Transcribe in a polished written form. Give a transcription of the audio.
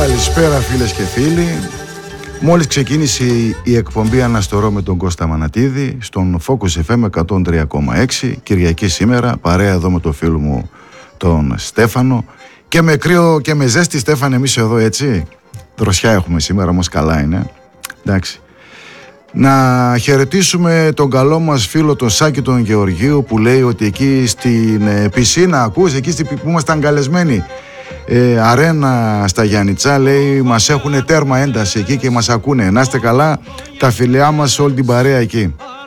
Καλησπέρα φίλες και φίλοι. Μόλις ξεκίνησε η εκπομπή Αναστορώ με τον Κώστα Μανατίδη στον Focus FM 103,6. Κυριακή σήμερα, παρέα εδώ με τον φίλο μου τον Στέφανο. Και με κρύο και με ζέστη, Στέφανε, εμείς εδώ, έτσι. Δροσιά έχουμε σήμερα, όμως καλά είναι. Εντάξει. Να χαιρετήσουμε τον καλό μας φίλο τον Σάκη τον Γεωργίου, που λέει ότι εκεί στην πισίνα, ακούς, εκεί που ήμασταν καλεσμένοι, αρένα στα Γιάννητσά, λέει, μας έχουν τέρμα ένταση εκεί και μας ακούνε. Να είστε καλά, τα φιλιά μας, όλη την παρέα εκεί.